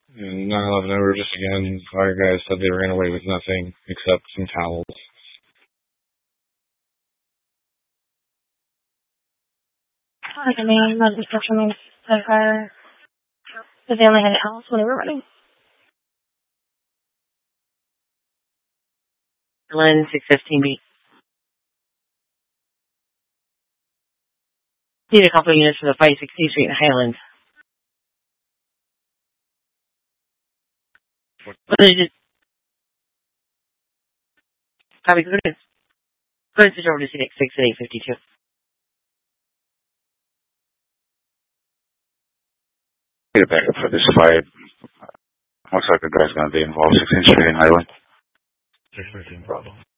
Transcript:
And 9/11 over just again. Our guys said they ran away with nothing except some towels. I mean, not destruction of fire. But they only had a house when they were running. Berlin 615B. Need a couple of units for the fight 16th Street in Highlands. What did you copy? Go ahead. Go ahead and switch over to C6 at 852. Get a backup for this fight. Looks like the guy's going to be involved. 16th Street in Highland. 613 problem.